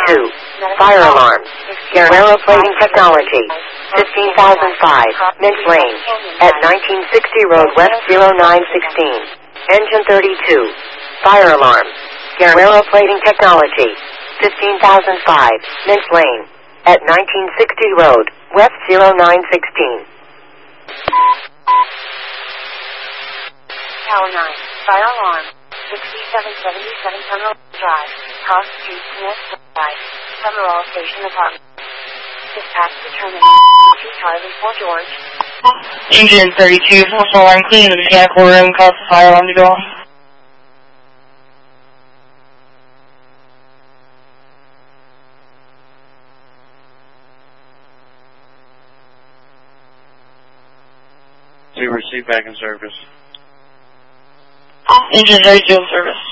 Fire alarm. Guerrero Plating Technology. 15,005. Mint Lane. At 1960 Road West 0916. Engine 32. Fire alarm. Guerrero Plating Technology. 15,005. Mint Lane. At 1960 Road West 0916. Tower 9. Fire alarm. 6777 Summerall Drive. Cross Street, Smith Drive. Summerall Station Apartment. Dispatch determined. 2 Charlie 4 George. Engine 32, false alarm, clean the mechanical room, cause the fire alarm to go off. We receive back in service. Engine 32 in service.